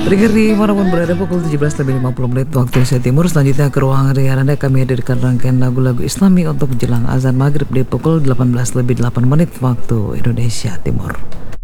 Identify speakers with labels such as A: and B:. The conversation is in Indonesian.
A: Trigger dimanapun berada pukul 17:50 waktu Indonesia Timur. Selanjutnya ke ruang rian Anda kami hadirkan rangkaian lagu-lagu Islami untuk menjelang azan maghrib di pukul 18:08 waktu Indonesia Timur.